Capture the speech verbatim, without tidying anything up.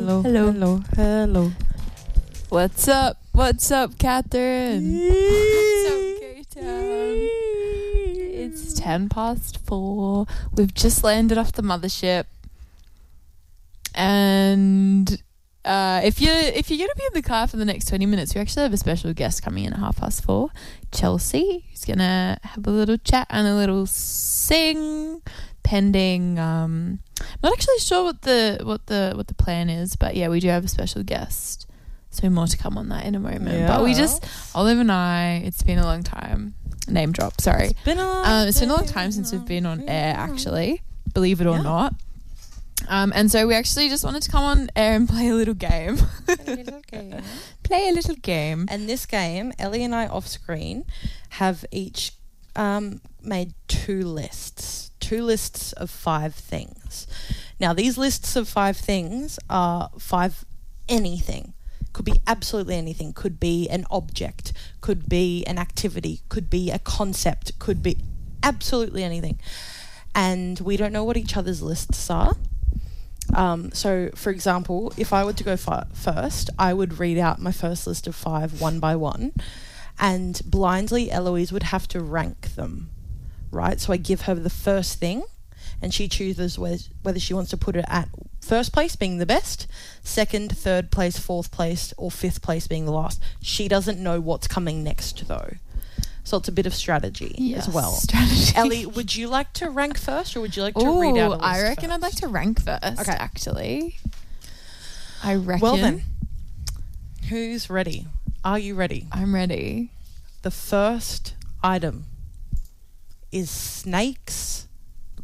Hello. Hello. Hello. Hello. What's up? What's up, Catherine? What's up, K-Town? It's ten past four. We've just landed off the mothership. And uh, if you're if you're gonna be in the car for the next twenty minutes, we actually have a special guest coming in at half past four. Chelsea, who's gonna have a little chat and a little sing, pending. Um, I'm not actually sure what the what the what the plan is, but yeah, we do have a special guest. So more to come on that in a moment. Yeah. But we just Olive and I. It's been a long time. Name drop. Sorry. It's been a long, um, it's been a long time since we've been on air. Actually, believe it or Yeah. not. Um, and so we actually just wanted to come on air and play a little game. A little game. Play a little game. And this game, Ellie and I off screen have each um, made two lists. Two lists of five things. Now, these lists of five things are five anything. Could be absolutely anything. Could be an object. Could be an activity. Could be a concept. Could be absolutely anything. And we don't know what each other's lists are. Um, so, for example, if I were to go fi- first, I would read out my first list of five one by one, and blindly Eloise would have to rank them, right? So I give her the first thing, and she chooses whether, whether she wants to put it at first place being the best, second, third place, fourth place, or fifth place being the last. She doesn't know what's coming next, though. So it's a bit of strategy Yes, as well. strategy. Ellie, would you like to rank first, or would you like to Ooh, read out a list I reckon first? I'd like to rank first. Okay. Actually, I reckon. Well then, who's ready? Are you ready? I'm ready. The first item is snakes